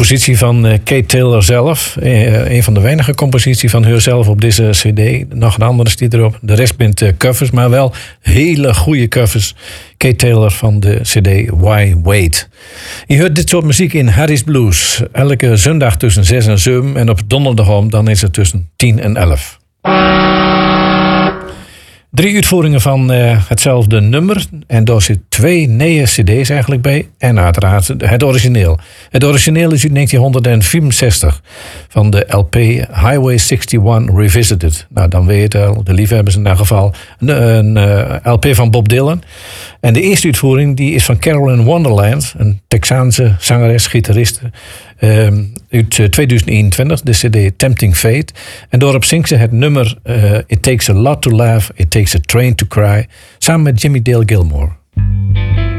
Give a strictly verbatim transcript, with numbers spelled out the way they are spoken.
compositie van uh, Kate Taylor zelf. Uh, een van de weinige composities van haarzelf op deze cd. Nog een andere stiet erop. De rest bent uh, covers, maar wel hele goede covers. Kate Taylor van de cd Why Wait. Je hoort dit soort muziek in Harry's Blues. Elke zondag tussen zes en zeven. En op donderdag dan is het tussen tien en elf. Drie uitvoeringen van uh, hetzelfde nummer. En daar zitten twee nieuwe cd's eigenlijk bij. En uiteraard het origineel. Het origineel is uit negentien vierenzestig. Van de L P Highway eenenzestig Revisited. Nou, dan weet je het al. De liefhebbers in dat geval. Een, een uh, L P van Bob Dylan. En de eerste uitvoering die is van Carolyn Wonderland. Een Texaanse zangeres, gitariste. Um, uit uh, tweeduizend eenentwintig, de cd Tempting Fate. En daarop zingt ze het nummer uh, It Takes a Lot to Laugh, It Takes a Train to Cry. Samen met Jimmy Dale Gilmore.